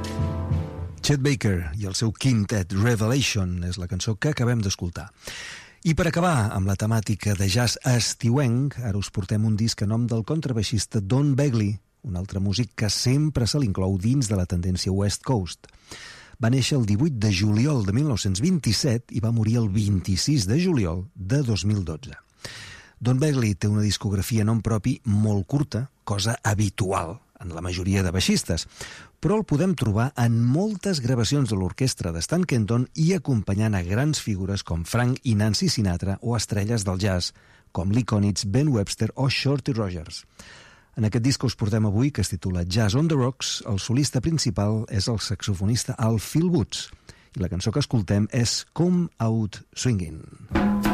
Chet Baker i el seu quintet Revelation és la cançó que acabem d'escoltar. I per acabar amb la temàtica de jazz estiuenc, ara us portem un disc a nom del contrabaixista Don Begley, un altre músic que sempre se l'inclou dins de la tendència West Coast. Va néixer el 18 de juliol de 1927 i va morir el 26 de juliol de 2012. Don Begley té una discografia a nom propi molt curta, cosa habitual en la majoria de baixistes, però el podem trobar en moltes gravacions de l'orquestra de Stan Kenton i acompanyant a grans figures com Frank i Nancy Sinatra o estrelles del jazz, com Lee Konitz, Ben Webster o Shorty Rogers. En aquest disc que us portem avui, que es titula Jazz on the Rocks, el solista principal és el saxofonista Al Phil Woods, i la cançó que escoltem és Come Out Swingin'.